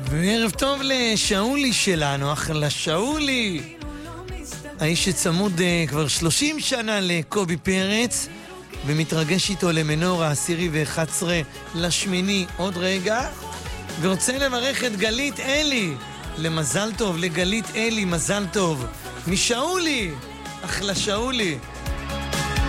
וערב טוב לשאולי שלנו, אחלה שאולי. האיש שצמוד כבר 30 שנה לקובי פרץ, ומתרגש איתו למנור 10/11 לשמיני עוד רגע. ורוצה לברך את גלית אלי, למזל טוב, לגלית אלי, מזל טוב. משאולי, אחלה שאולי.